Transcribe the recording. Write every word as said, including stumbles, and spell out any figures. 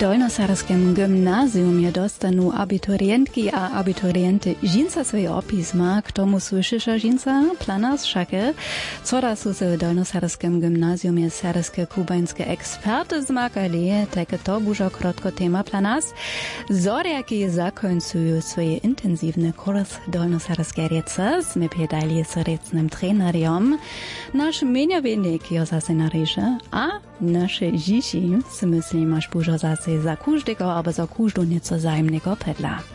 Dolnosarskim gymnazjumie dostanu abiturientki a abiturienty žinca svoje opisma, k tomu słyszyša žinca planas šake, co da su se v Dolnosarskim gymnazjumie serske kubańskie eksperty zmakali, tak to bužo krotko tema planas, zorjaki zakońcuju svoje intenzivne kurs Dolnosarske rece, sme pjedali s recnym trenerjom, naš menjovenik jo zase nareže, a naše žiši, si myslím, až bužo zase za každego, aber za każdą nieco zajemnego pedla.